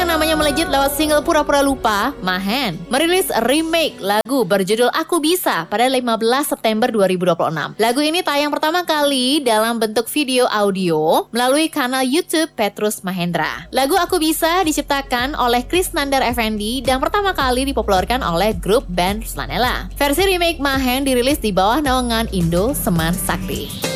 yang namanya melejit lewat single Pura-Pura Lupa, Mahen merilis remake lagu berjudul Aku Bisa pada 15 September 2026. Lagu ini tayang pertama kali dalam bentuk video audio melalui kanal YouTube Petrus Mahendra. Lagu Aku Bisa diciptakan oleh Krisnandar Effendi dan pertama kali dipopulerkan oleh grup band Slanella. Versi remake Mahen dirilis di bawah naungan Indo Seman Sakti.